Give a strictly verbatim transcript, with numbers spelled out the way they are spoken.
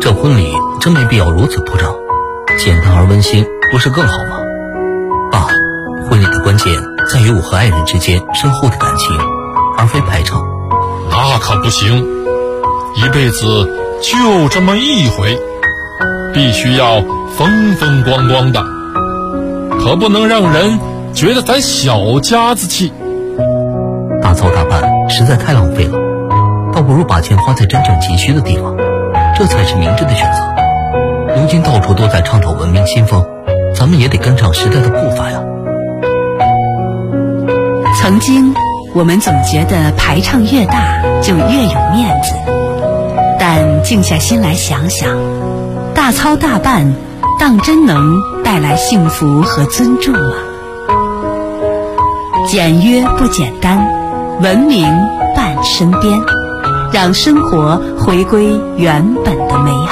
这婚礼真没必要如此铺张，简单而温馨不是更好吗？爸，婚礼的关键在于我和爱人之间深厚的感情，而非排场。 那可不行，一辈子就这么一回，必须要风风光光的，可不能让人觉得咱小家子气。 大操大办实在太浪费了，倒不如把钱花在真正急需的地方，这才是明智的选择。如今到处都在倡导文明新风，咱们也得跟上时代的步伐呀。 曾经我们总觉得排场越大就越有面子，但静下心来想想，大操大办当真能带来幸福和尊重吗？简约不简单，文明伴身边，让生活回归原本的美好。